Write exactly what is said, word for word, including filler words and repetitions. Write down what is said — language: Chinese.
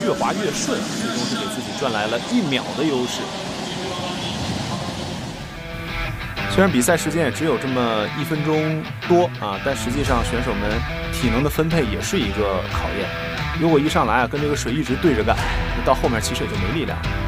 越滑越顺，最终是给自己赚来了一秒的优势。虽然比赛时间也只有这么一分钟多啊，但实际上选手们体能的分配也是一个考验。如果一上来啊跟这个水一直对着干，到后面其实也就没力量了。